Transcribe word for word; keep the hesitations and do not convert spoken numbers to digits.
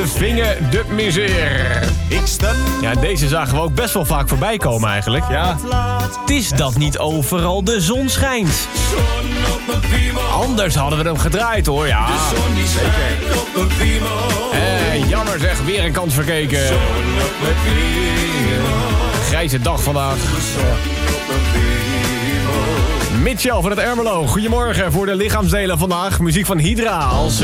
Vinge de Misère. Ja, deze zagen we ook best wel vaak voorbij komen eigenlijk. Ja. Het is dat niet overal de zon schijnt. Anders hadden we hem gedraaid hoor, ja. Zeker. Eh, jammer zeg, weer een kans verkeken. Grijze dag vandaag. Mitchell van het Ermelo. Goedemorgen voor de lichaamsdelen vandaag. Muziek van Hydra als